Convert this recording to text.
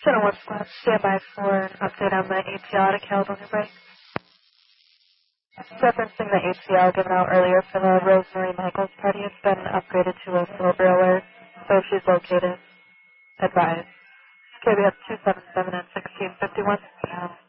1 squad, stand by for an update on the ATL to Caledonia break. Referencing the ATL given out earlier for the Rosemary Michaels party, it's been upgraded to a silver alert, so if she's located, advise. Okay, we have 277 at 1651.